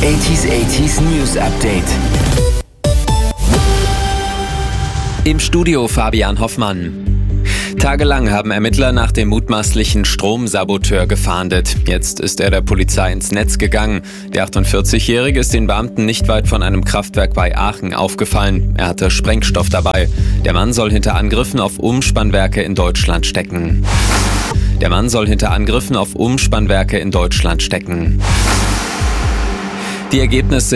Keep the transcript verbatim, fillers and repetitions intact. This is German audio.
achtziger achtziger News Update. Im Studio Fabian Hoffmann. Tagelang haben Ermittler nach dem mutmaßlichen Stromsaboteur gefahndet. Jetzt ist er der Polizei ins Netz gegangen. Der achtundvierzigjährige ist den Beamten nicht weit von einem Kraftwerk bei Aachen aufgefallen. Er hatte Sprengstoff dabei. Der Mann soll hinter Angriffen auf Umspannwerke in Deutschland stecken. Der Mann soll hinter Angriffen auf Umspannwerke in Deutschland stecken. Die Ergebnisse